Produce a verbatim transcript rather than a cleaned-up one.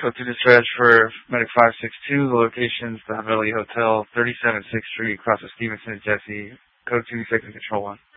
Code two dispatch for Medic five six two. The location's the Haveli Hotel, thirty-seven sixth Street, across from Stevenson and Jesse. Code two, second control one.